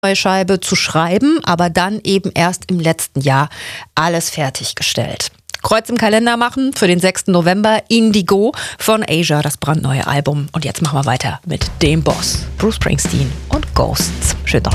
neue Scheibe zu schreiben, aber dann eben erst im letzten Jahr alles fertiggestellt. Kreuz im Kalender machen für den 6. November. Indigo von Asia, das brandneue Album. Und jetzt machen wir weiter mit dem Boss, Bruce Springsteen und Ghosts. Schönen